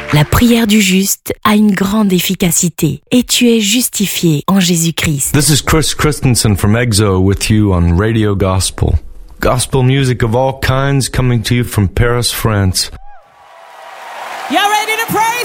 La prière du juste a une grande efficacité et tu es justifié en Jésus-Christ. This is Chris Christensen from EXO with you on Radio Gospel. Gospel music of all kinds coming to you from Paris, France. Y'all ready to praise